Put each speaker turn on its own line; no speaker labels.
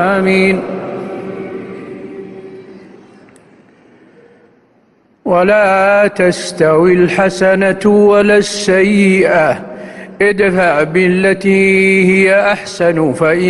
آمين. ولا تستوي الحسنة ولا السيئة، ادفع بالتي هي أحسن